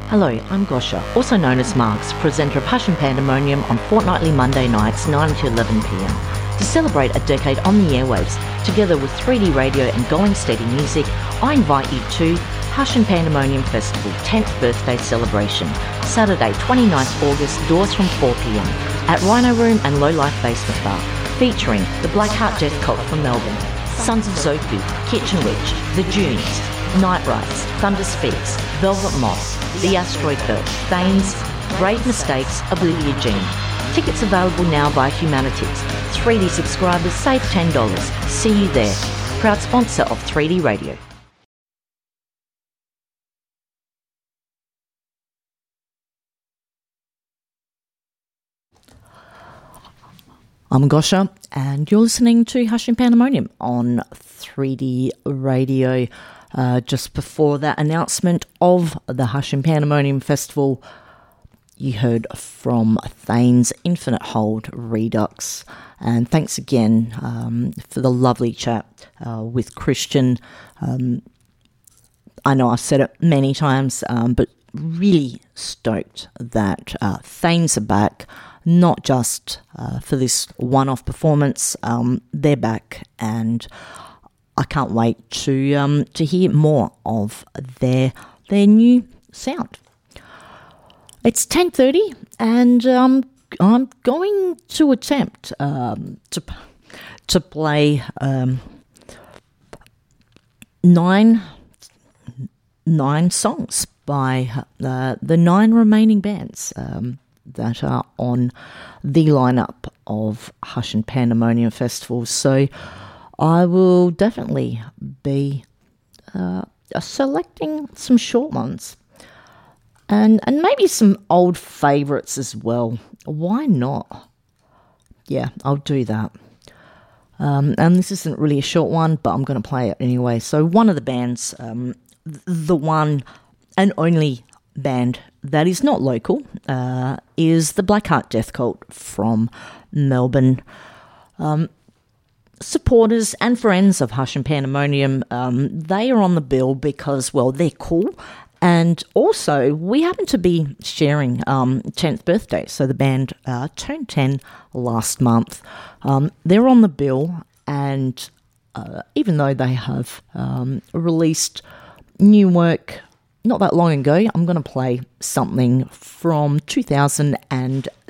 Hello, I'm Gosha, also known as Marks, presenter of Hush and Pandemonium on fortnightly Monday nights 9 to 11pm. To celebrate a decade on the airwaves, together with 3D radio and Going Steady music, I invite you to Hush and Pandemonium Festival 10th birthday celebration, Saturday 29th August, doors from 4pm, at Rhino Room and Low Life Basement Bar, featuring the Black Heart Death Cult from Melbourne, Sons of Zoku, Kitchen Witch, The Dunes, Night Rides, Thunder Speaks, Velvet Moss, The Asteroid Belt, Thames, Grave Mistakes, Oblivia Jean. Tickets available now by Humanities. 3D subscribers save $10. See you there. Proud sponsor of 3D Radio. I'm Gosha, and you're listening to Hush and Pandemonium on 3D Radio. Just before that announcement of the Hush and Pandemonium Festival, you heard from Thane's Infinite Hold Redux. And thanks again for the lovely chat with Christian. I know I've said it many times, but really stoked that Thanes are back, not just for this one-off performance. They're back, and I can't wait to hear more of their new sound. It's 10:30, and I'm going to attempt to play nine songs by the 9 remaining bands that are on the lineup of Hush and Pandemonium Festival. So I will definitely be selecting some short ones and maybe some old favourites as well. Why not? Yeah, I'll do that. And this isn't really a short one, but I'm going to play it anyway. So one of the bands, the one and only band that is not local, is the Black Heart Death Cult from Melbourne. Supporters and friends of Hush and Pandemonium, they are on the bill because, well, they're cool, and also we happen to be sharing 10th birthday, so the band turned 10 last month. They're on the bill, and even though they have released new work not that long ago, I'm going to play something from 2006.